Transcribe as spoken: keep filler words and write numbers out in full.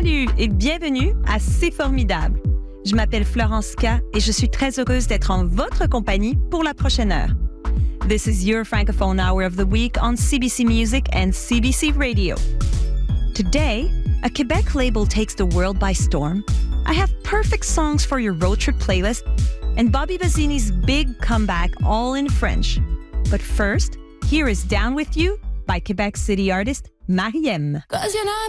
Salut et bienvenue à C'est formidable. Je m'appelle Florence K et je suis très heureuse d'être en votre compagnie pour la prochaine heure. This is your Francophone Hour of the Week on C B C Music and C B C Radio. Today, a Quebec label takes the world by storm. I have perfect songs for your road trip playlist and Bobby Bazzini's big comeback all in French. But first, here is Down With You by Quebec City artist Mariem.